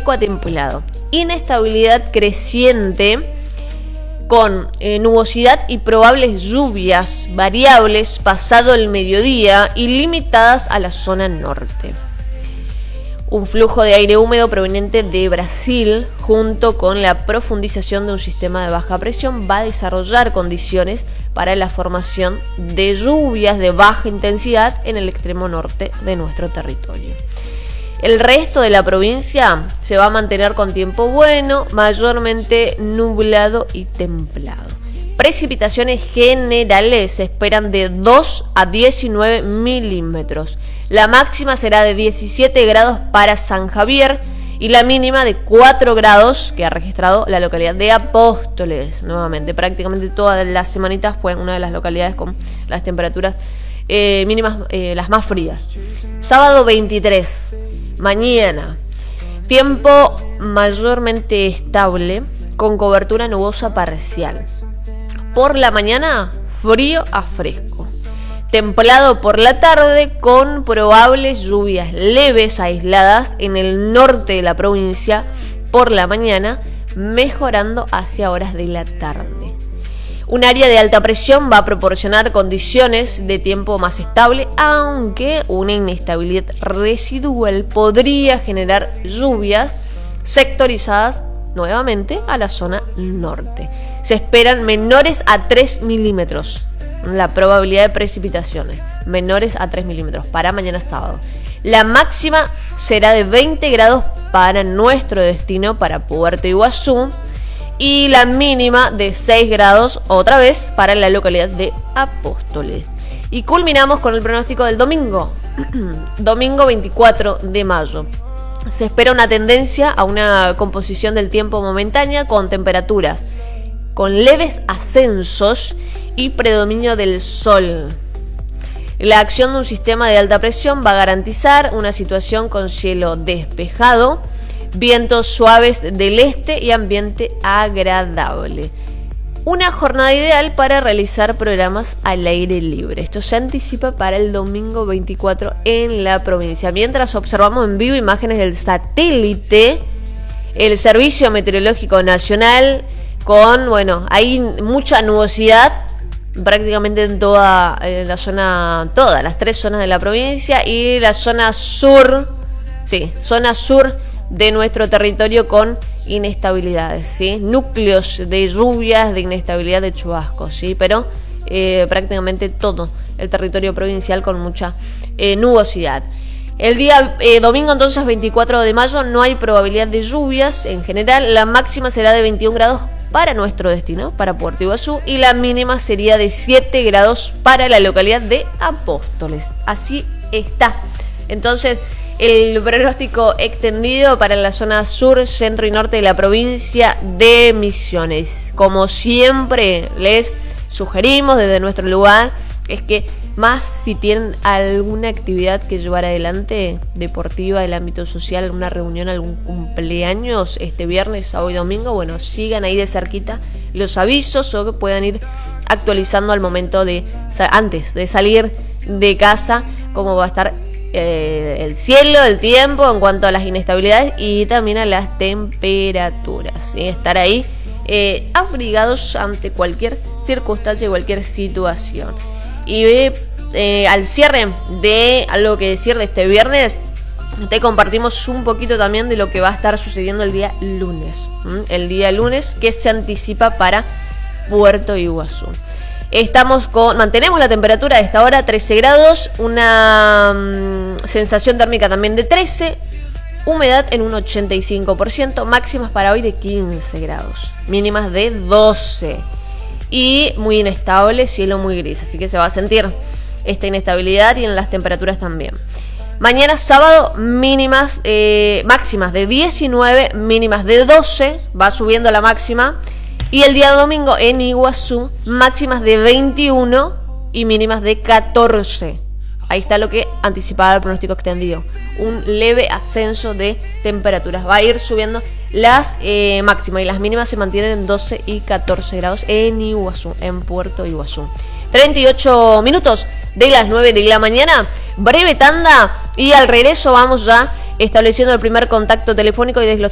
fresco a templado. Inestabilidad creciente con nubosidad y probables lluvias variables pasado el mediodía y limitadas a la zona norte. Un flujo de aire húmedo proveniente de Brasil, junto con la profundización de un sistema de baja presión, va a desarrollar condiciones para la formación de lluvias de baja intensidad en el extremo norte de nuestro territorio. El resto de la provincia se va a mantener con tiempo bueno, mayormente nublado y templado. Precipitaciones generales se esperan de 2 a 19 milímetros. La máxima será de 17 grados para San Javier y la mínima de 4 grados que ha registrado la localidad de Apóstoles. Nuevamente, prácticamente todas las semanitas fue una de las localidades con las temperaturas mínimas las más frías. Sábado 23, mañana, tiempo mayormente estable con cobertura nubosa parcial. Por la mañana, frío a fresco. Templado por la tarde con probables lluvias leves aisladas en el norte de la provincia por la mañana, mejorando hacia horas de la tarde. Un área de alta presión va a proporcionar condiciones de tiempo más estable, aunque una inestabilidad residual podría generar lluvias sectorizadas nuevamente a la zona norte. Se esperan menores a 3 milímetros. La probabilidad de precipitaciones menores a 3 milímetros para mañana sábado. La máxima será de 20 grados para nuestro destino, para Puerto Iguazú, y la mínima de 6 grados otra vez para la localidad de Apóstoles. Y culminamos con el pronóstico del domingo. Domingo 24 de mayo. Se espera una tendencia a una composición del tiempo momentánea con temperaturas con leves ascensos y predominio del sol. La acción de un sistema de alta presión va a garantizar una situación con cielo despejado, vientos suaves del este y ambiente agradable. Una jornada ideal para realizar programas al aire libre. Esto se anticipa para el domingo 24 en la provincia. Mientras observamos en vivo imágenes del satélite, el Servicio Meteorológico Nacional, con, hay mucha nubosidad prácticamente en toda la zona, todas las 3 zonas de la provincia y la zona sur, zona sur de nuestro territorio con inestabilidades, ¿sí? Núcleos de lluvias, de inestabilidad, de chubascos, ¿sí? Pero prácticamente todo el territorio provincial con mucha nubosidad. El día domingo, entonces, 24 de mayo, no hay probabilidad de lluvias en general. La máxima será de 21 grados para nuestro destino, para Puerto Iguazú, y la mínima sería de 7 grados para la localidad de Apóstoles. Así está. Entonces, el pronóstico extendido para la zona sur, centro y norte de la provincia de Misiones. Como siempre les sugerimos desde nuestro lugar, es que más si tienen alguna actividad que llevar adelante, deportiva, del ámbito social, alguna reunión, algún cumpleaños este viernes, sábado y domingo, sigan ahí de cerquita los avisos o que puedan ir actualizando al momento de, antes de salir de casa, cómo va a estar el cielo, el tiempo en cuanto a las inestabilidades y también a las temperaturas, ¿sí? Estar ahí abrigados ante cualquier circunstancia y cualquier situación. Y al cierre de algo que decir de este viernes, te compartimos un poquito también de lo que va a estar sucediendo el día lunes. El día lunes que se anticipa para Puerto Iguazú. Mantenemos la temperatura de esta hora 13 grados, una sensación térmica también de 13, humedad en un 85%, máximas para hoy de 15 grados, mínimas de 12 y muy inestable, cielo muy gris, así que se va a sentir esta inestabilidad y en las temperaturas también. Mañana sábado máximas de 19, mínimas de 12, va subiendo la máxima. Y el día domingo en Iguazú, máximas de 21 y mínimas de 14. Ahí está lo que anticipaba el pronóstico extendido. Un leve ascenso de temperaturas. Va a ir subiendo las máximas y las mínimas se mantienen en 12 y 14 grados en Iguazú, en Puerto Iguazú. 38 minutos de las 9 de la mañana. Breve tanda y al regreso vamos ya estableciendo el primer contacto telefónico y